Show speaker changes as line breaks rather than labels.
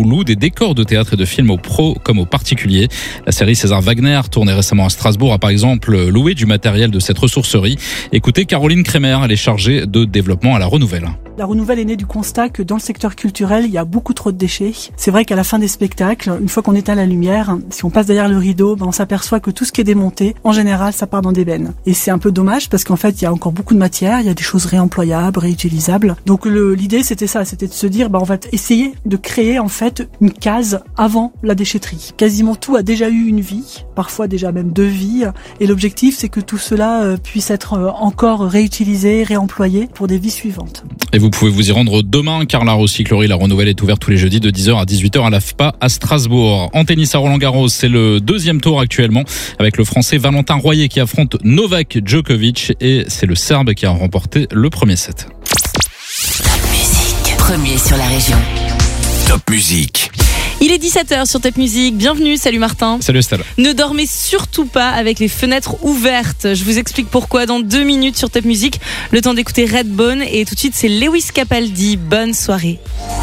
ou louent des décors de théâtre et de films aux pros comme aux particuliers. La série César Wagner, tournée récemment à Strasbourg, a par exemple loué du matériel de cette ressourcerie. Écoutez Caroline Kremer, elle est chargée de développement à La Renouvelle.
La Renouvelle est née du constat que dans le secteur culturel, il y a beaucoup trop de déchets. C'est vrai qu'à la fin des spectacles, une fois qu'on éteint la lumière, si on passe derrière le rideau, on s'aperçoit que tout ce qui est démonté, en général, ça part dans des bennes. Et c'est un peu dommage parce qu'en fait, il y a encore beaucoup de matière, il y a des choses réemployables, réutilisables. Donc l'idée, c'était ça, c'était de se dire, on va essayer de créer en fait une case avant la déchetterie. Quasiment tout a déjà eu une vie, parfois déjà même 2 vies. Et l'objectif, c'est que tout cela puisse être encore réutilisé, réemployé pour des vies suivantes.
Et vous pouvez vous y rendre demain car la recyclerie La Renouvelle est ouverte tous les jeudis de 10h à 18h à l'AFPA à Strasbourg. En tennis à Roland-Garros, c'est le 2e tour actuellement avec le Français Valentin Royer qui affronte Novak Djokovic et c'est le Serbe qui a remporté le premier set.
Top Music, premier sur la région.
Top Music.
Il est 17h sur Top Music. Bienvenue, salut Martin.
Salut Estelle.
Ne dormez surtout pas avec les fenêtres ouvertes. Je vous explique pourquoi dans 2 minutes sur Top Music. Le temps d'écouter Redbone et tout de suite c'est Lewis Capaldi. Bonne soirée.